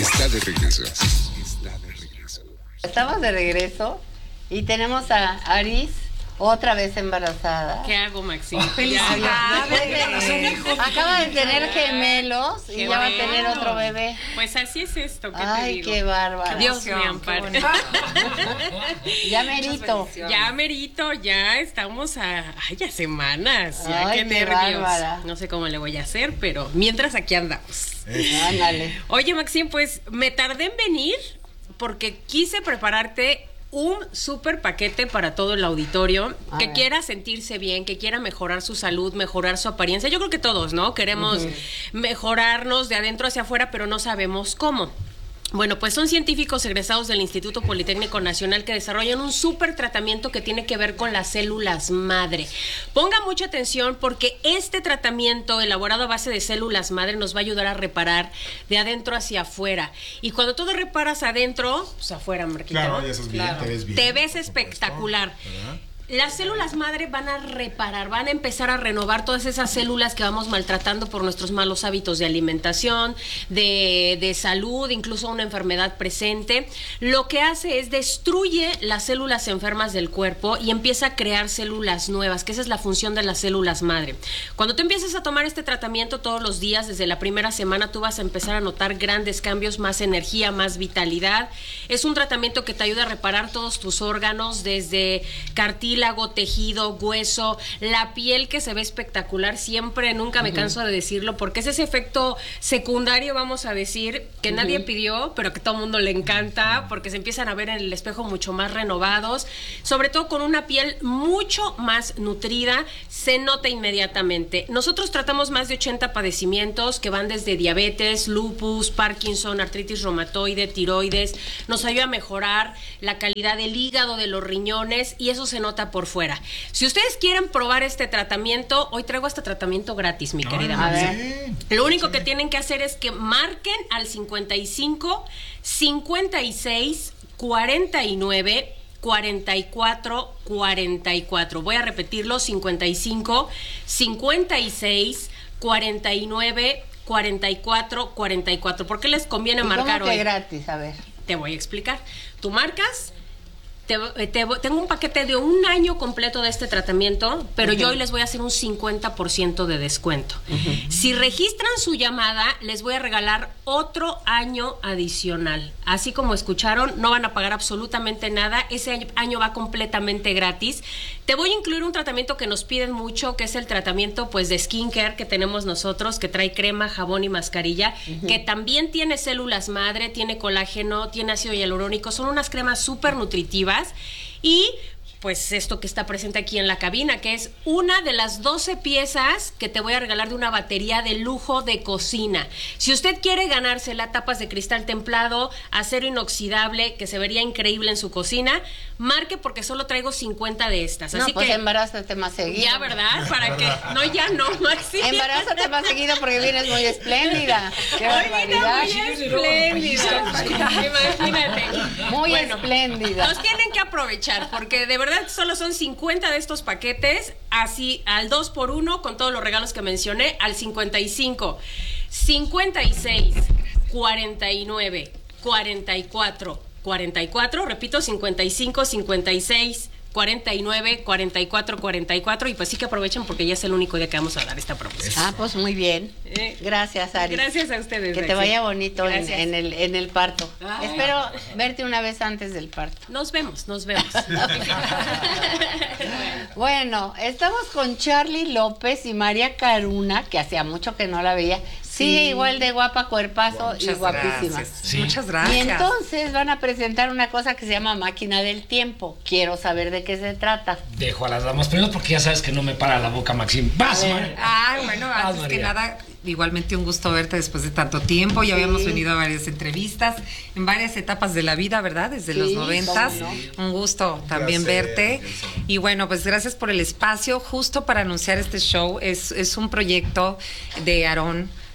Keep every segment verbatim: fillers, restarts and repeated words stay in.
está de regreso. Está de regreso. Estamos de regreso y tenemos a Aris otra vez embarazada. ¿Qué hago, Maxi? Felicidades. Acaba de tener gemelos y Qué ya va a bueno. tener otro bebé. Pues así es esto, ¿qué Ay, te digo? qué bárbaro. Dios me ampare. Ya merito. Ya merito, ya estamos a, ay, a semanas. Ya Ay, qué qué nervios. bárbara. No sé cómo le voy a hacer, pero mientras aquí andamos. Ándale. Oye, Maxim, pues me tardé en venir porque quise prepararte un súper paquete para todo el auditorio A que ver. quiera sentirse bien, que quiera mejorar su salud, mejorar su apariencia. Yo creo que todos, ¿no? Queremos uh-huh. mejorarnos de adentro hacia afuera, pero no sabemos cómo. Bueno, pues son científicos egresados del Instituto Politécnico Nacional que desarrollan un súper tratamiento que tiene que ver con las células madre. Ponga mucha atención porque este tratamiento elaborado a base de células madre nos va a ayudar a reparar de adentro hacia afuera. Y cuando tú reparas adentro, pues afuera, Marquito. Claro, ya estás bien, Claro. te ves bien. Te ves espectacular. ¿Verdad? Las células madre van a reparar, van a empezar a renovar todas esas células que vamos maltratando por nuestros malos hábitos de alimentación, de, de salud, incluso una enfermedad presente. Lo que hace es destruye las células enfermas del cuerpo y empieza a crear células nuevas, que esa es la función de las células madre. Cuando tú empiezas a tomar este tratamiento todos los días, desde la primera semana, tú vas a empezar a notar grandes cambios, más energía, más vitalidad. Es un tratamiento que te ayuda a reparar todos tus órganos, desde cartílago, tejido, hueso, la piel que se ve espectacular, siempre, nunca me canso de decirlo, porque es ese efecto secundario, vamos a decir, que uh-huh. nadie pidió, pero que todo el mundo le encanta, porque se empiezan a ver en el espejo mucho más renovados, sobre todo con una piel mucho más nutrida, se nota inmediatamente. Nosotros tratamos más de ochenta padecimientos que van desde diabetes, lupus, Parkinson, artritis reumatoide, tiroides, nos ayuda a mejorar la calidad del hígado, de los riñones, y eso se nota por fuera. Si ustedes quieren probar este tratamiento, hoy traigo este tratamiento gratis, mi querida Marcia. Lo único que tienen que hacer es que marquen al cincuenta y cinco, cincuenta y seis, cuarenta y nueve, cuarenta y cuatro, cuarenta y cuatro. Voy a repetirlo, cincuenta y cinco, cincuenta y seis, cuarenta y nueve, cuarenta y cuatro, cuarenta y cuatro. ¿Por qué les conviene ¿Y marcar cómo que hoy? gratis? A ver. Te voy a explicar. Tú marcas. Te, te, tengo un paquete de un año completo de este tratamiento, pero uh-huh. yo hoy les voy a hacer un cincuenta por ciento de descuento. Uh-huh. Si registran su llamada, les voy a regalar otro año adicional. Así como escucharon, no van a pagar absolutamente nada. Ese año va completamente gratis. Te voy a incluir un tratamiento que nos piden mucho, que es el tratamiento pues de skincare que tenemos nosotros, que trae crema, jabón y mascarilla, uh-huh. que también tiene células madre, tiene colágeno, tiene ácido hialurónico. Son unas cremas súper nutritivas. Y pues esto que está presente aquí en la cabina, que es una de las doce piezas que te voy a regalar de una batería de lujo de cocina. Si usted quiere ganársela, tapas de cristal templado, acero inoxidable, que se vería increíble en su cocina, marque porque solo traigo cincuenta de estas. No, Así pues que embarázate más seguido. ya, ¿verdad? Para que, no, ya no, Maxi. Embarázate más seguido porque vienes muy espléndida. Qué Hoy barbaridad. vine muy espléndida. Imagínate. Muy bueno, espléndida. Los tienen que aprovechar porque de verdad solo son cincuenta de estos paquetes, así al dos por uno con todos los regalos que mencioné, al cincuenta y cinco, cincuenta y seis, cuarenta y nueve, cuarenta y cuatro, cuarenta y cuatro, repito, cincuenta y cinco, cincuenta y seis, cuarenta y nueve, cuarenta y cuatro, cuarenta y cuatro, y pues sí que aprovechen porque ya es el único día que vamos a dar esta promoción. Ah, pues muy bien. Gracias, Ari. Gracias a ustedes. Que te vaya bonito en, Gracias. en el en el parto. Ay. Espero verte una vez antes del parto. Nos vemos, nos vemos. Bueno, estamos con Charly López y María Caruna, que hacía mucho que no la veía. Sí, Sí. igual de guapa, cuerpazo y Muchas guapísima. gracias. Sí. Muchas gracias. Y entonces van a presentar una cosa que se llama Máquina del Tiempo. Quiero saber de qué se trata. Dejo a las damas primero porque ya sabes que no me para la boca, Maxim. ¡Vas, María! Ah, bueno, Vas, antes que María. nada, igualmente un gusto verte después de tanto tiempo. Ya Sí. habíamos venido a varias entrevistas, en varias etapas de la vida, ¿verdad? Desde Sí, los noventas. cómo Un gusto también placer, verte. Elsa. Y bueno, pues gracias por el espacio, justo para anunciar este show. Es, es un proyecto de Aarón,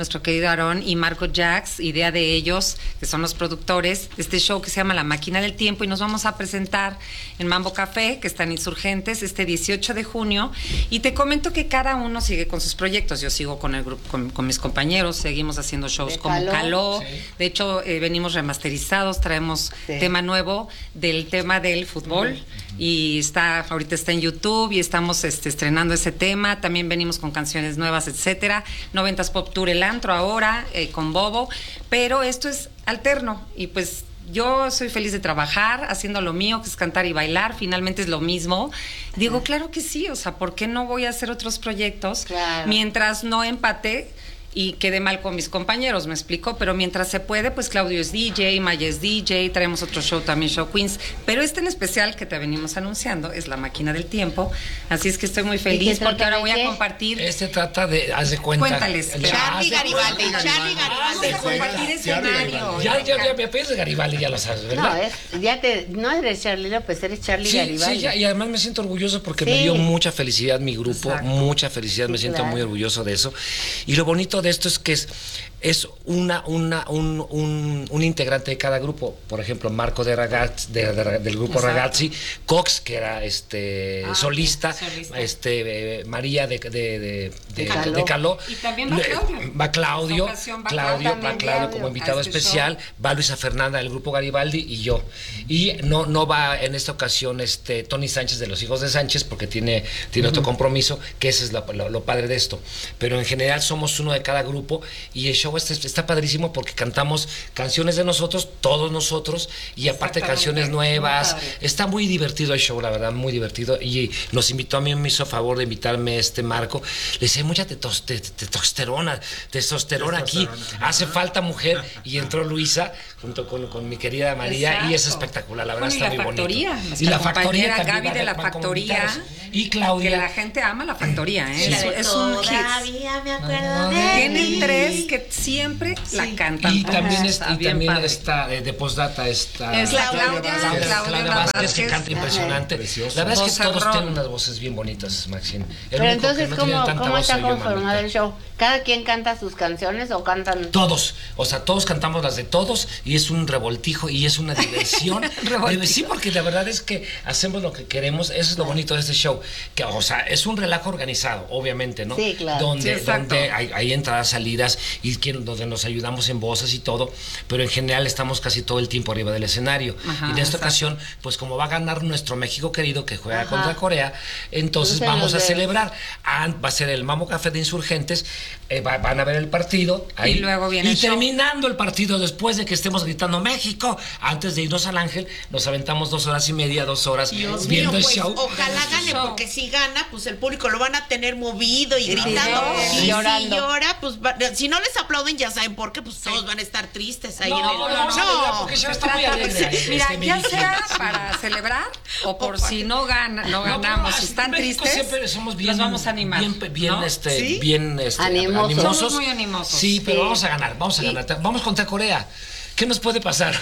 nuestro querido Aarón y Marco Jax, idea de ellos, que son los productores de este show que se llama La Máquina del Tiempo, y nos vamos a presentar en Mambo Café, que están Insurgentes, este dieciocho de junio. Y te comento que cada uno sigue con sus proyectos. Yo sigo con el grupo, con, con mis compañeros, seguimos haciendo shows De como Caló. Caló. Sí. De hecho, eh, venimos remasterizados, traemos Sí. tema nuevo del tema del fútbol. Y está, ahorita está en YouTube y estamos este, estrenando ese tema. También venimos con canciones nuevas, etcétera. Noventas Pop Tour El Antro ahora, eh, con Bobo. Pero esto es alterno y pues yo soy feliz de trabajar haciendo lo mío, que es cantar y bailar. Finalmente es lo mismo. Digo, claro que sí, o sea, ¿por qué no voy a hacer otros proyectos? Claro. Mientras no empate y quede mal con mis compañeros, me explico, pero mientras se puede, pues Claudio es D J, Maya es D J, traemos otro show también, Show Queens, pero este en especial que te venimos anunciando es La Máquina del Tiempo, así es que estoy muy qué feliz trata porque ahora de voy a qué? compartir, Este trata de, haz de cuenta. Cuéntales. el de- Charlie haz de Garibaldi, cuenta. Charlie vamos Garibaldi. a compartir escenario. Ya, ya, ya, me apellido de Garibaldi, ya lo sabes, ¿verdad? No, es, ya te, no eres Charlie López, eres Charlie Sí, Garibaldi. sí, ya, y además me siento orgulloso porque Sí. me dio mucha felicidad mi grupo, Exacto. mucha felicidad, me Sí, siento claro. muy orgulloso de eso. Y lo bonito de esto es que es, es una, una, un, un, un integrante de cada grupo. Por ejemplo, Marco de Ragazzi, de- de- del grupo Exacto. Ragazzi, Cox, que era este Ah, solista, solista. este eh, María de, de, de, de- Caló. de Caló. Y también va Le- Claudio. Va Claudio, Esta ocasión va Claudio, Claudio va también, Claudio Claudio, como invitado a este especial, va Luisa Fernanda del grupo Garibaldi y yo. Y no, no va en esta ocasión este Tony Sánchez de los Hijos de Sánchez porque tiene, tiene otro compromiso, que ese es lo, lo- lo padre de esto. Pero en general somos uno de cada grupo y el show este está padrísimo porque cantamos canciones de nosotros, todos nosotros, y aparte Exactamente. canciones nuevas. Muy padre. Está muy divertido el show, la verdad, muy divertido. Y nos invitó a mí, me hizo favor de invitarme este Marco. Le decía, mucha tetos- te- te- testosterona, testosterona aquí. Hace falta mujer. Y entró Luisa junto con, con mi querida María y es Exacto. espectacular, la verdad Bueno, y está la muy factoría, bonito. nuestra Y la factoría compañera también Gaby va- de la van como factoría. invitados. Y Que Claudia. la gente ama la factoría, ¿eh? Sí. Es, La de es un hit. todavía me acuerdo de Tienen ti. tres que siempre la cantan. Y también, Ajá, es- está y bien también padre. está eh, de postdata está Es la Claudia Claudia, Vázquez. Claudia, Claudia Vázquez, que Vázquez. canta impresionante. La verdad es que todos Vocerrón. tienen unas voces bien bonitas, Maxine. El Pero único entonces, que no tiene ¿cómo, tanta cómo voz está soy yo, conformado mamita. el show? ¿Cada quien canta sus canciones o cantan...? Todos, o sea, todos cantamos las de todos y es un revoltijo y es una diversión. Revoltijo. Eh, sí, porque la verdad es que hacemos lo que queremos, eso es lo bonito de este show, que o sea, es un relajo organizado, obviamente, ¿no? Sí, claro. Donde, Sí, exacto. donde hay, hay entradas, salidas y que, donde nos ayudamos en voces y todo, pero en general estamos casi todo el tiempo arriba del escenario. Ajá, y en esta exacto. ocasión, pues como va a ganar nuestro México querido que juega Ajá. contra Corea, entonces Crucen vamos los a dedos. celebrar. Ah, va a ser el Mambo Café de Insurgentes, eh, va- van a ver el partido. Ahí, Y luego viene y el show. terminando el partido, después de que estemos gritando México, antes de irnos al Ángel, nos aventamos dos horas y media, dos horas Dios viendo mío, el pues show. ojalá gane, show. porque si gana, pues el público lo van a tener movido y gritando. Sí, Y si llorando. llora, pues va- si no les aplauden, ya saben por qué, pues todos van a estar tristes ahí en el. No, vamos a celebrar porque ya está muy alegre. Mira, este, ya Miki. sea para celebrar o por si no gana, no No, ganamos, pero si están México tristes, siempre somos bien, los vamos a animar. bien, bien, ¿no? este, ¿Sí? bien, este, Animosos. Somos muy animosos. Sí, pero Sí. vamos a ganar, vamos a ganar. Vamos contra Corea. ¿Qué nos puede pasar?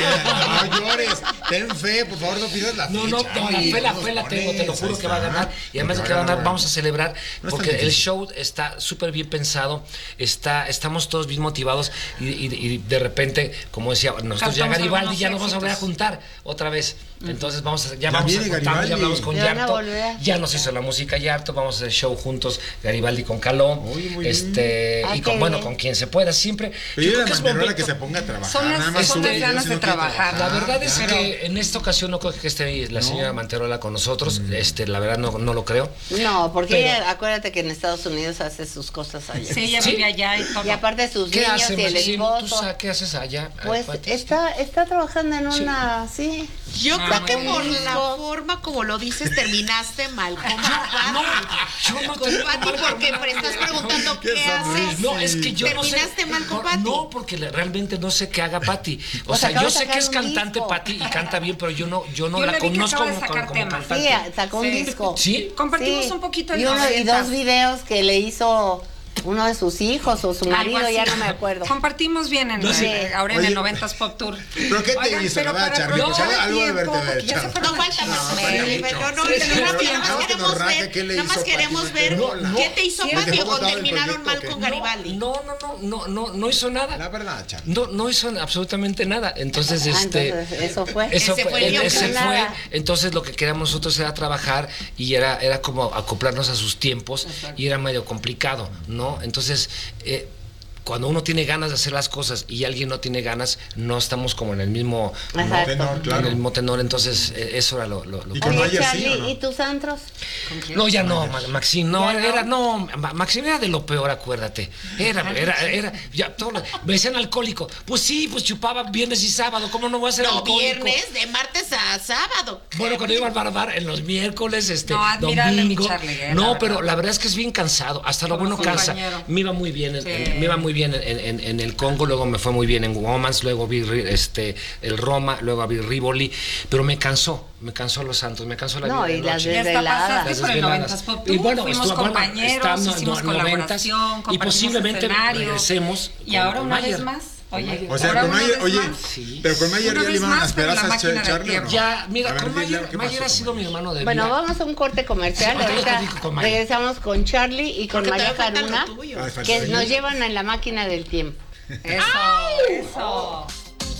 No llores, ten fe, por favor, no pidas la No, fecha. no, no, la Ay, fe la, vamos fe la por tengo, te lo eso, juro ahí que va a está. ganar. Y además de Porque que va a ganar, ganar. vamos a celebrar, No es porque tan el difícil. show está súper bien pensado, está, estamos todos bien motivados y, y- y de repente, como decía, nosotros ya Cantamos Garibaldi ya nos algunos vamos a volver a éxitos. juntar otra vez. Entonces vamos a, ya, Ya vamos a viene juntarnos, ya Garibaldi. hablamos con Ya van a Yarto, volver. ya nos hizo la música Yarto, vamos a hacer show juntos, Garibaldi con Caló, Uy, muy este, bien. y Ah, con, qué bueno, bien. con quien se pueda, siempre. Pero Yo yo creo la que es mantenora momento. que se ponga a trabajar. Son las- nada más son sube las videos ganas y de no quiere trabajar. La verdad es ya. que en esta ocasión no creo que esté la señora Manterola con nosotros, este, la verdad no, no lo creo. No, porque Pero- ella, acuérdate que en Estados Unidos hace sus cosas allá. Sí, ella Sí. vive allá y todo. Y aparte sus ¿Qué niños hace, y el Maxine? ¿Tú esposo. sabes qué haces allá? Pues Pati? está, está trabajando en una, sí. Yo Ah, creo que muy por bien. la forma como lo dices, terminaste mal con No, Pati. yo no Con tengo Pati, mal con porque nadie. estás preguntando Qué qué sonrisa. haces. No, es que yo no sé. Terminaste mal con no, Pati. No, porque le- realmente no sé qué haga Pati. O Pues sea, acaba yo de sé sacar que es un cantante disco. Pati y canta bien, pero yo no, yo no Yo la le vi que conozco acaba de como, sacar como temas. cantante. Sí, sacó un Sí. disco. ¿Sí? Compartimos Sí. un poquito y, en uno, y noventas. dos videos que le hizo uno de sus hijos o su Algo marido, así. ya no me acuerdo. Compartimos bien en, No sé. eh, ahora en Oye. el noventas Pop Tour. ¿Pero qué te Oigan, hizo, pero verdad, para Charly? aprovechar Porque el algo de tiempo, verte, porque ya se Charly. fueron No, falta más. muchísimos. Felipe, No, no, Sí, no, sí, nada más sí, nada más sí, queremos nos raja, ver, ¿qué le nada más hizo queremos Pati? ver No, no. qué te hizo ¿Quién? Pati ¿Dejó o botado el terminaron proyecto mal o qué? con Garibaldi. No, no, no, no, no, no hizo nada. La verdad, Charly. No, no hizo absolutamente nada. Entonces, Ah, este. entonces, eso fue. Eso Ese fue, fue el ese guión. fue. Nada. Entonces, lo que queríamos nosotros era trabajar y era, era como acoplarnos a sus tiempos y era medio complicado, ¿no? Entonces, eh, cuando uno tiene ganas de hacer las cosas y alguien no tiene ganas, no estamos como en el mismo ¿no? Exacto. Tenor, en claro. el mismo tenor. Entonces, eh, eso era lo, lo, lo ¿Y que- con Oye, Mayer sí, Charly, o no? ¿y tus antros? No, ya no, Ma- Maxine, no, ¿Ya no? era, no, Ma- Maxine era de lo peor, acuérdate. Era, era, era, ya, todo lo- me decían alcohólico. Pues sí, pues chupaba viernes y sábado, ¿cómo no voy a ser No, alcohólico? viernes, de martes a sábado. Bueno, cuando iba al bar, bar en los miércoles, este, No, admirable domingo. mi Charly, eh, no, la pero verdad. la verdad es que es bien cansado. Hasta lo Como bueno cansa. compañero. Me iba muy bien, en, Sí. en- me iba muy bien en, en- en el Congo, luego me fue muy bien en Womans, luego vi Ri- este, el Roma, luego vi Rivoli, pero me cansó, me cansó Los Santos, me cansó la No, vida y de las noche. Ya está Desveladas. pasaste Las por el desveladas. noventas Pop Y Tour, bueno, fuimos estuvo- bueno, compañeros, está no- hicimos no- noventas, colaboración, y compartimos posiblemente escenario. regresemos Y con- ahora con una Mayer. vez más. Oye, O sea, ahora con una Mayer, vez oye, más. Sí. pero con Mayer Una ya le vez iban más, las pero la esperanzas máquina del Charly, ¿o no? tiempo. Ya, mira, A ver, con dile, Mayer, ¿qué Mayer pasó ha con sido mi Mayer? hermano de Bueno, vida. vamos a un corte comercial. Sí, Ahorita ahorita con Mayer. regresamos con Charly y con Porque María todavía falta lo Caruna, tuyo. Ay, falta que de nos mí. llevan en la máquina del tiempo. Eso, eso.